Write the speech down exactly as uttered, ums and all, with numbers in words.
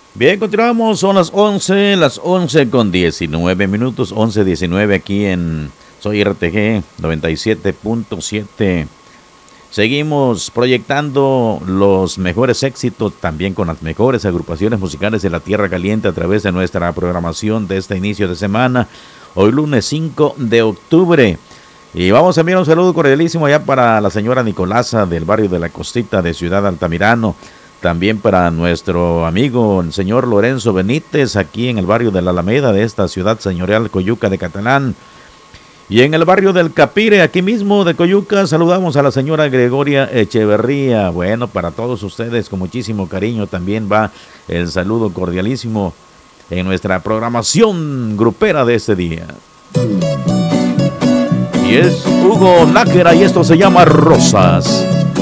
Bien, continuamos, son las once, las once con diecinueve minutos, once diecinueve aquí en Soy R T G noventa y siete punto siete. Seguimos proyectando los mejores éxitos también con las mejores agrupaciones musicales de la Tierra Caliente a través de nuestra programación de este inicio de semana, hoy lunes cinco de octubre. Y vamos a enviar un saludo cordialísimo ya para la señora Nicolasa del barrio de la Costita de Ciudad Altamirano. También para nuestro amigo el señor Lorenzo Benítez aquí en el barrio de la Alameda de esta ciudad señorial Coyuca de Catalán. Y en el barrio del Capire, aquí mismo de Coyuca, saludamos a la señora Gregoria Echeverría. Bueno, para todos ustedes con muchísimo cariño también va el saludo cordialísimo en nuestra programación grupera de este día. Y es Hugo Nájera y esto se llama Rosas.